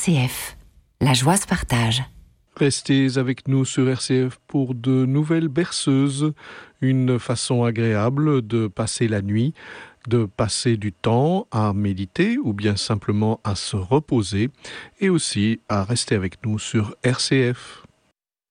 RCF. La joie se partage. Restez avec nous sur RCF pour de nouvelles berceuses, une façon agréable de passer la nuit, de passer du temps à méditer ou bien simplement à se reposer et aussi à rester avec nous sur RCF.